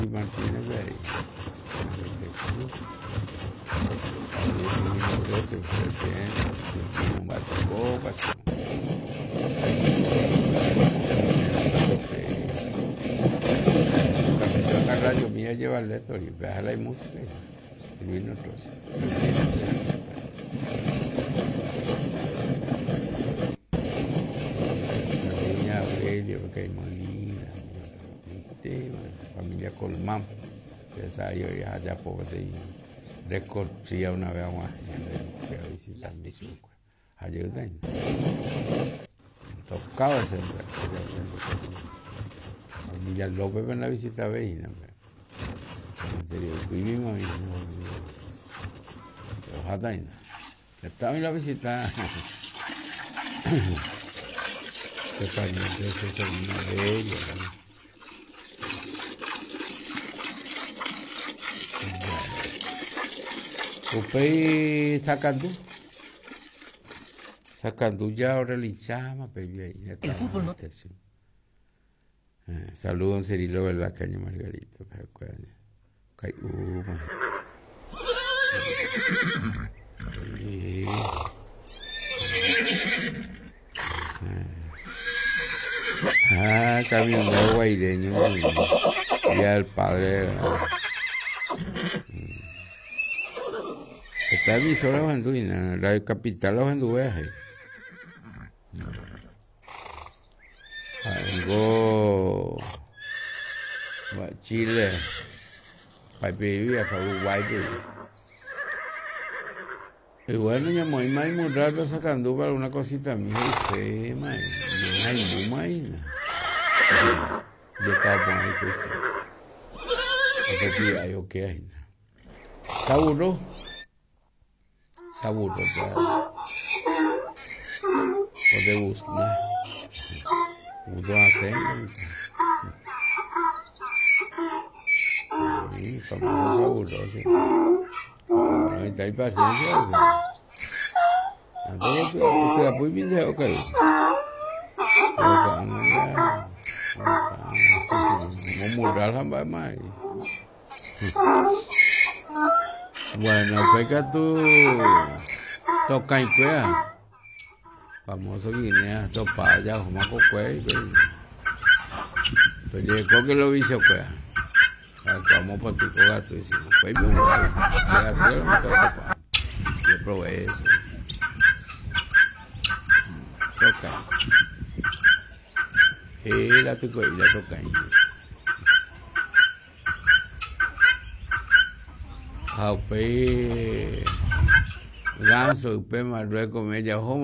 Martínez ahí. Un bate-copas. La radio mía lleva el lector y déjala y música. Luis nosotros. Niña Aurelio, porque hay Molina, familia Colmán. Esa yo ya allá por ahí recorría una vez más que a visitar mi suco. Ayudan. Tocaba ese familia López en la visita veína. Vivimos ahí. Ojalá. Estaba en la visita. Se pariente ese sobrino de ella. Upei sacando ya ahora el chama, el fútbol no. Saludos a Cirilo Velázquez, Margarito. Camionero guaireño, ya el padre. Esta emisora Ojanduina, la capital de Ojandueje. Algo Chile, para vivir a Uruguay. Y bueno, ya muy raro sacando para una cosita mía y fe, man. Y hay muy yo estaba por ahí, pues. Aquí hay que hay. Saburo, de gusto, ¿no? Uno hace. Sí, famoso sabroso. No está ahí paciencia. Entonces, te la puedes vender, ok. No mural jamás más. Bueno, pega tú. Toca y cuea. Famoso Guinea, topa ya, como cocuey. Entonces, ¿cómo que lo vicio cuea? Como patico gato, y si no fue bien, yo probé eso. Toca. La toca y la toca. Jaupe ganso, upe Marruecos, me llamo